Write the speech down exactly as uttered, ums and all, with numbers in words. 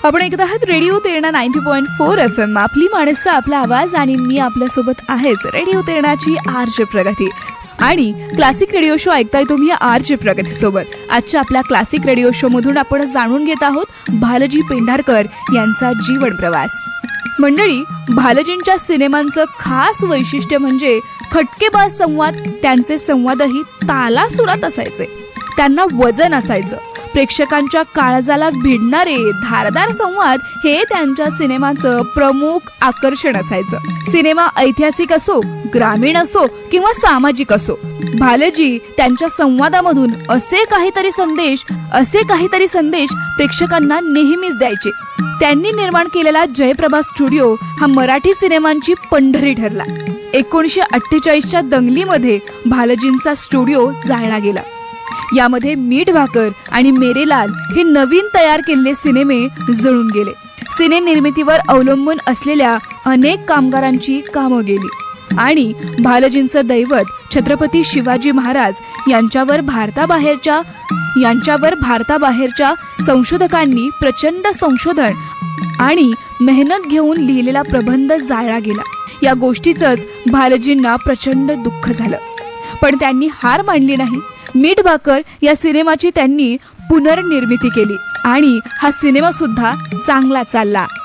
आपण ऐकत आहात radio Terna ninety point four F M. आपली माणसं, आपला आवाज आणि मी आपल्यासोबत आहेच. रेडिओ तेरणाची आरजे प्रगती आणि क्लासिक रेडिओ शो ऐकताय तुम्ही आरजे प्रगती सोबत. आजच्या आपल्या क्लासिक रेडिओ शो मधून आपण जाणून घेत आहोत भालजी पेंढारकर यांचा जीवन प्रवास. मंडळी, भालजींच्या सिनेमांचं खास वैशिष्ट्य म्हणजे खटकेबाज संवाद. त्यांचे संवादही तालासुरात असायचे. त्यांना वजन असायचं. प्रेक्षकांच्या काळजाला भिडणारे धारदार संवाद हे त्यांच्या सिनेमाचं प्रमुख आकर्षण असायचं. सिनेमा ऐतिहासिक असो, ग्रामीण असो किंवा सामाजिक असो, भालजी त्यांच्या संवादामधून असे काहीतरी संदेश असे काहीतरी संदेश प्रेक्षकांना नेहमीच द्यायचे. त्यांनी निर्माण केलेला जयप्रभा स्टुडिओ हा मराठी सिनेमांची पंढरी ठरला. एकोणीसशे अठ्ठेचाळीसच्या दंगलीमध्ये भालजींचा स्टुडिओ जाळला गेला. यामध्ये मीठ भाकर आणि मेरेलाल हे नवीन तयार केलेले सिनेमे जळून गेले. सिने निर्मितीवर अवलंबून असलेल्या अनेक कामगारांची कामं गेली आणि भालजींचं दैवत छत्रपती शिवाजी महाराज यांच्यावर भारताबाहेरच्या यांच्यावर भारताबाहेरच्या संशोधकांनी प्रचंड संशोधन आणि मेहनत घेऊन लिहिलेला प्रबंध जाळला गेला. या गोष्टीचंच भालजींना प्रचंड दुःख झालं, पण त्यांनी हार मानली नाही. मीठ भाकर या सिनेमाची त्यांनी पुनर्निर्मिती केली आणि हा सिनेमा सुद्धा चांगला चालला.